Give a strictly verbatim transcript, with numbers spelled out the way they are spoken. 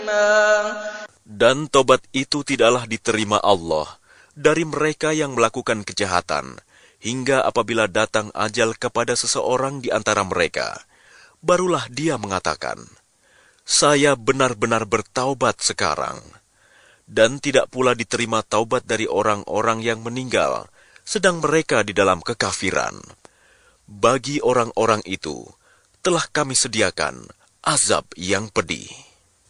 Dan tobat itu tidaklah diterima Allah dari mereka yang melakukan kejahatan, hingga apabila datang ajal kepada seseorang di antara mereka, barulah dia mengatakan, "Saya benar-benar bertaubat sekarang." Dan tidak pula diterima taubat dari orang-orang yang meninggal, sedang mereka di dalam kekafiran. Bagi orang-orang itu, telah kami sediakan azab yang pedih.